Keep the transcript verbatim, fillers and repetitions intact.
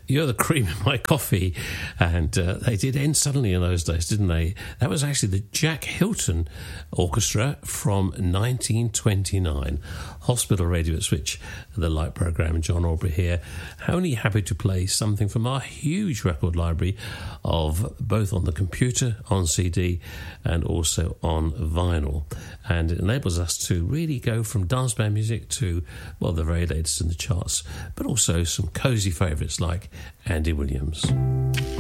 You're the cream in my coffee. And uh, they did end suddenly in those days, didn't they? That was actually the Jack Hilton Orchestra from nineteen twenty-nine. Hospital Radio at Switch, the Light programme. John Aubrey here. Only happy to play something from our huge record library of both on the computer, on C D, and also on vinyl. And it enables us to really go from dance band music to, well, the very latest in the charts, but also some cosy favourites like Andy Williams.